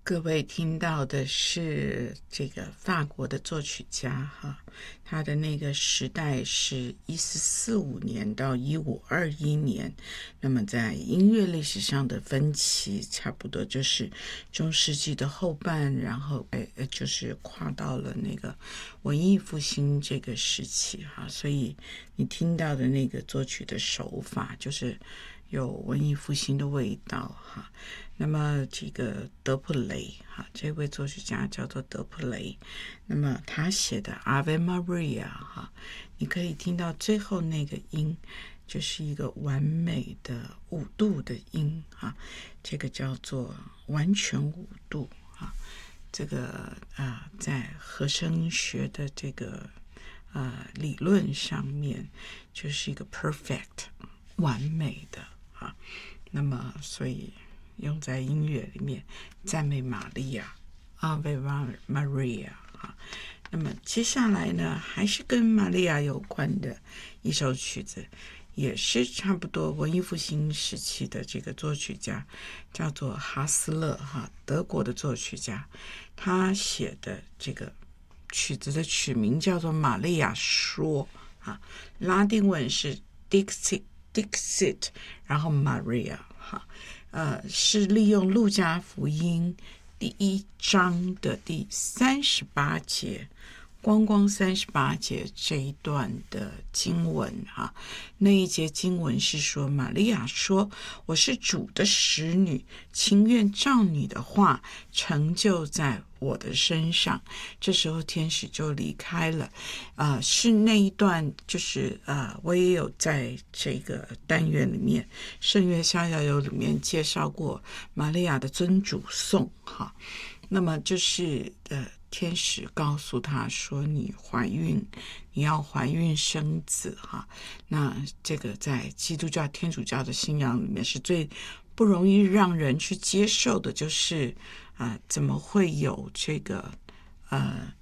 各位听到的是这个法国的作曲家他的那个时代是1445年到1521年，那么在音乐历史上的分歧差不多就是中世纪的后半，然后就是跨到了那个文艺复兴这个时期所以你听到的那个作曲的手法就是有文艺复兴的味道那么这个德普雷这位作曲家叫做德普雷，那么他写的 Ave Maria 你可以听到最后那个音就是一个完美的5度的音这个叫做完全5度这个在和声学的这个理论上面就是一个 perfect 完美的那么所以用在音乐里面赞美玛利亚 Ave Maria 那么接下来呢还是跟玛利亚有关的一首曲子，也是差不多文艺复兴时期的这个作曲家叫做哈斯勒德国的作曲家，他写的这个曲子的曲名叫做玛利亚说拉丁文是 Dixit 然后 Maria是利用路加福音第1章的第38节光38节这一段的经文那一节经文是说，玛利亚说，我是主的使女，情愿照你的话成就在我的身上。这时候天使就离开了是那一段就是我也有在这个单元里面圣乐逍遥游里面介绍过玛利亚的尊主颂那么就是天使告诉她说你要怀孕生子那这个在基督教天主教的信仰里面是最不容易让人去接受的，就是怎么会有这个